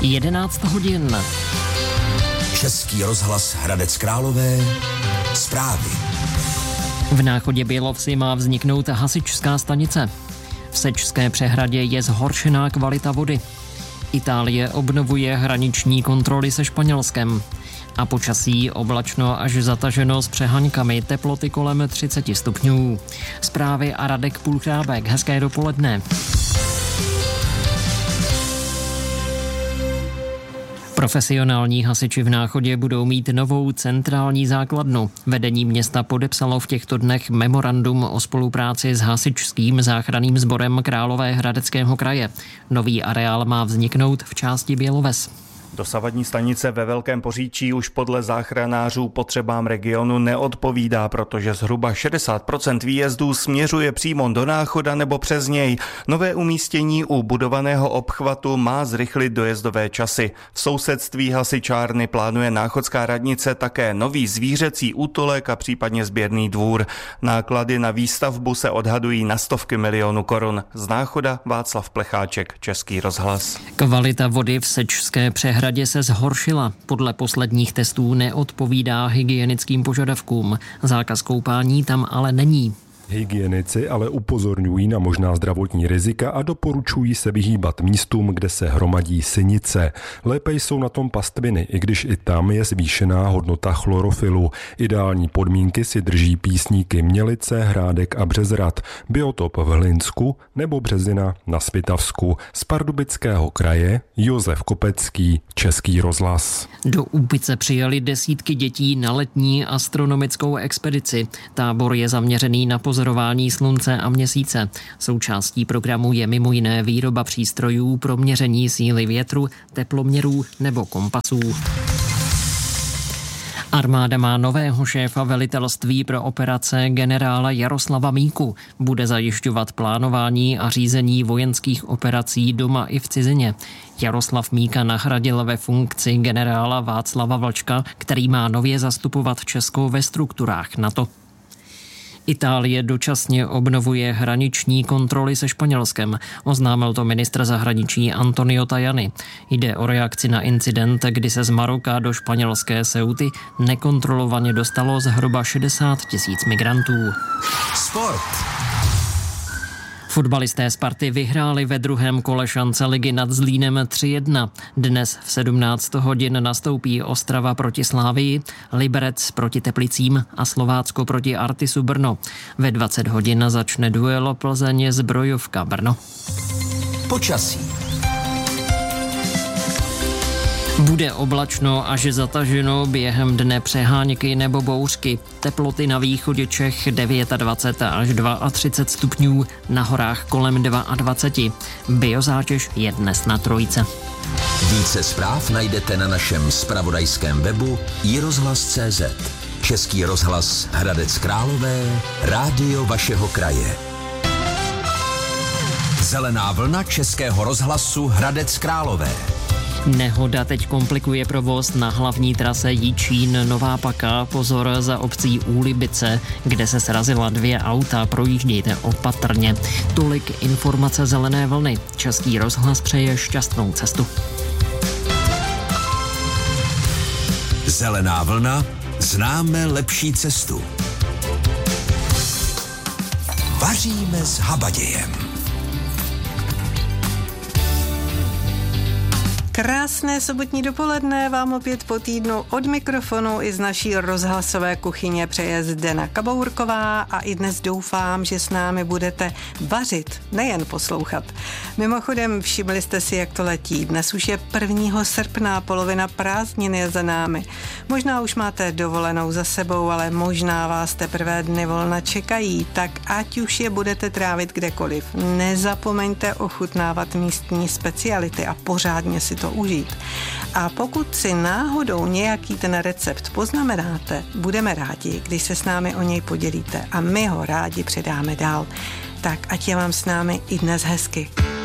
11 hodin. Český rozhlas Hradec Králové. Zprávy. V Náchodě Bělovsi má vzniknout hasičská stanice. V Sečské přehradě je zhoršená kvalita vody. Itálie obnovuje hraniční kontroly se Španělskem. A počasí oblačno až zataženo s přehaňkami, teploty kolem 30 stupňů. Zprávy a Radek Půlchrábek. Hezké dopoledne. Profesionální hasiči v Náchodě budou mít novou centrální základnu. Vedení města podepsalo v těchto dnech memorandum o spolupráci s hasičským záchranným sborem Královéhradeckého kraje. Nový areál má vzniknout v části Běloves. Dosavadní stanice ve Velkém Poříčí už podle záchranářů potřebám regionu neodpovídá, protože zhruba 60% výjezdů směřuje přímo do Náchoda nebo přes něj. Nové umístění u budovaného obchvatu má zrychlit dojezdové časy. V sousedství hasičárny plánuje náchodská radnice také nový zvířecí útulek a případně sběrný dvůr. Náklady na výstavbu se odhadují na stovky milionů korun. Z Náchoda Václav Plecháček, Český rozhlas. Kvalita vody v Sečské přehradě se zhoršila. Podle posledních testů neodpovídá hygienickým požadavkům. Zákaz koupání tam ale není. Hygienici ale upozorňují na možná zdravotní rizika a doporučují se vyhýbat místům, kde se hromadí sinice. Lépe jsou na tom pastviny, i když i tam je zvýšená hodnota chlorofilu. Ideální podmínky si drží písníky Mělice, Hrádek a Březrad, biotop v Hlinsku nebo Březina na Svitavsku. Z Pardubického kraje Josef Kopecký, Český rozhlas. Do Úpice přijali desítky dětí na letní astronomickou expedici. Tábor je zaměřený na pozorování slunce a měsíce. Součástí programu je mimo jiné výroba přístrojů pro měření síly větru, teploměrů nebo kompasů. Armáda má nového šéfa velitelství pro operace generála Jaroslava Míku. Bude zajišťovat plánování a řízení vojenských operací doma i v cizině. Jaroslav Míka nahradil ve funkci generála Václava Vlčka, který má nově zastupovat Česko ve strukturách NATO. Itálie dočasně obnovuje hraniční kontroly se Španělskem, oznámil to ministr zahraničí Antonio Tajani. Jde o reakci na incident, kdy se z Maroka do španělské Ceuty nekontrolovaně dostalo zhruba 60 000 migrantů. Sport. Fotbalisté Sparty vyhráli ve druhém kole šance ligy nad Zlínem 3-1. Dnes v 17 hodin nastoupí Ostrava proti Slávii, Liberec proti Teplicím a Slovácko proti Artisu Brno. Ve 20 hodin začne duel Plzeň Zbrojovka Brno. Počasí. Bude oblačno až zataženo, během dne přeháňky nebo bouřky. Teploty na východě Čech 29 až 32 stupňů, na horách kolem 22. Biozátěž je dnes na 3. Více zpráv najdete na našem zpravodajském webu iRozhlas.cz. Český rozhlas Hradec Králové, rádio vašeho kraje. Zelená vlna Českého rozhlasu Hradec Králové. Nehoda teď komplikuje provoz na hlavní trase Jičín-Nová Paka. Pozor za obcí Úlibice, kde se srazila 2 auta, projíždějte opatrně. Tolik informace zelené vlny. Český rozhlas přeje šťastnou cestu. Zelená vlna, známe lepší cestu. Vaříme s habadějem. Krásné sobotní dopoledne vám opět po týdnu od mikrofonu i z naší rozhlasové kuchyně přeje Zdena Kabourková a i dnes doufám, že s námi budete vařit, nejen poslouchat. Mimochodem, všimli jste si, jak to letí. Dnes už je 1. srpna, polovina prázdnin je za námi. Možná už máte dovolenou za sebou, ale možná vás teprve dny volna čekají, tak ať už je budete trávit kdekoliv. Nezapomeňte ochutnávat místní speciality a pořádně si to užít. A pokud si náhodou nějaký ten recept poznamenáte, budeme rádi, když se s námi o něj podělíte a my ho rádi předáme dál. Tak ať je vám s námi i dnes hezky.